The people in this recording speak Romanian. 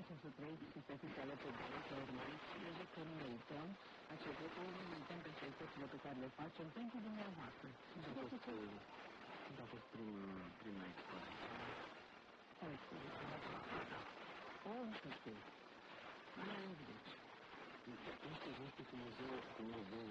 place să trăiți și să fiți alături de noi, să urmăriți și cred că nu ne uităm acest lucru, nu ne uităm pentru eforturile pe care le facem pentru dumneavoastră. Când a fost prima expoziție? Care expoziție? O, nu știu. Nu știu, este Dumnezeu